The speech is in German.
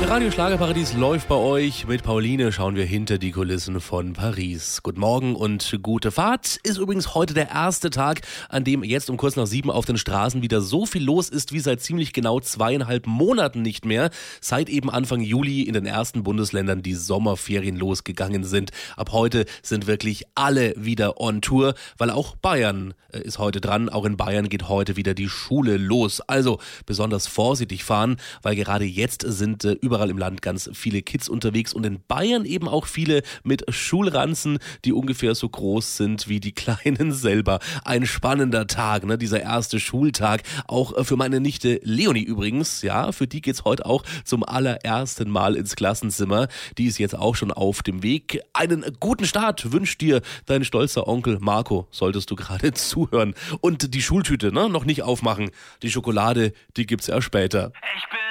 Radio Schlagerparadies läuft bei euch. Mit Pauline schauen wir hinter die Kulissen von Paris. Guten Morgen und gute Fahrt. Ist übrigens heute der erste Tag, an dem jetzt um kurz nach 7 auf den Straßen wieder so viel los ist wie seit ziemlich genau 2,5 Monaten nicht mehr. Seit eben Anfang Juli in den ersten Bundesländern die Sommerferien losgegangen sind. Ab heute sind wirklich alle wieder on Tour, weil auch Bayern ist heute dran. Auch in Bayern geht heute wieder die Schule los. Also besonders vorsichtig fahren, weil gerade jetzt sind überall im Land ganz viele Kids unterwegs und in Bayern eben auch viele mit Schulranzen, die ungefähr so groß sind wie die Kleinen selber. Ein spannender Tag, ne? Dieser erste Schultag. Auch für meine Nichte Leonie übrigens. Ja, für die geht's heute auch zum allerersten Mal ins Klassenzimmer. Die ist jetzt auch schon auf dem Weg. Einen guten Start wünscht dir dein stolzer Onkel Marco, solltest du gerade zuhören. Und die Schultüte, ne? Noch nicht aufmachen. Die Schokolade, die gibt's erst später. Ich bin